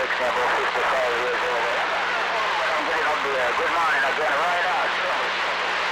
example 55 years old. I'm getting up the good morning again right out.